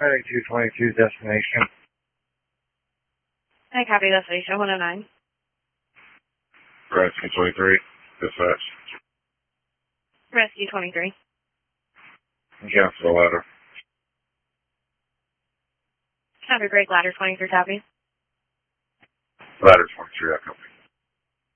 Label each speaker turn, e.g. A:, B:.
A: Heading 222 destination.
B: I copy destination 109.
C: Rescue 23, dispatch.
B: Rescue 23.
C: Cancel the ladder.
B: Counter break ladder 23 copy.
C: Ladder 23, I copy.